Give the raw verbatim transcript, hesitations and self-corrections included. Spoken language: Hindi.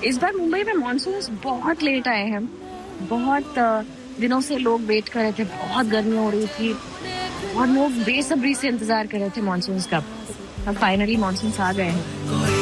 इस बार मुंबई में मानसून बहुत लेट आए हैं। बहुत अ, दिनों से लोग वेट कर रहे थे, बहुत गर्मी हो रही थी और लोग बेसब्री से इंतजार कर रहे थे मानसून का। अब फाइनली मानसून आ गए हैं।